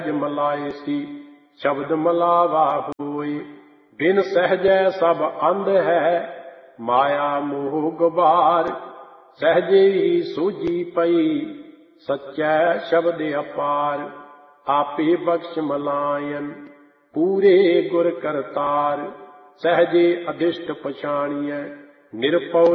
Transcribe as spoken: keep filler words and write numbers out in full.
ਮਲਾਏ ਸੀ ਸ਼ਬਦ ਮਲਾਵਾ ਹੋਏ। ਬਿਨ ਸਹਿਜੈ ਸਭ ਅੰਧ ਹੈ ਮਾਇਆ ਮੋਹ ਗੁਬਾਰ। ਸਹਿਜੇ ਹੀ ਸੂਝੀ ਪਈ ਸੱਚੈ ਸ਼ਬਦ ਅਪਾਰ। ਆਪੇ ਬਖਸ਼ ਮਲਾਇਨ ਪੂਰੇ ਗੁਰ ਕਰਤਾਰ। ਸਹਿਜੇ ਅਦਿਸ਼ਟ ਪਛਾਣੀਐ ਨਿਰਭਉ